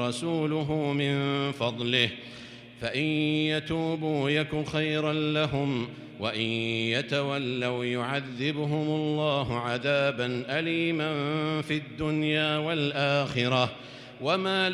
رسوله من فضله فإن يتوبوا يك خيرا لهم وإن يتولوا يعذبهم الله عذابا أليما في الدنيا والآخرة وما